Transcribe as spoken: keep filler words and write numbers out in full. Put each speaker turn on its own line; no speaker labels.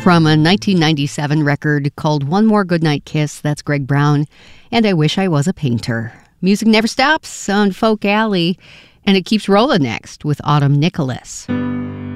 from a nineteen ninety-seven record called One More Goodnight Kiss. That's Greg Brown. And I Wish I Was a Painter. Music never stops on Folk Alley, and it keeps rolling next with Autumn Nicholas.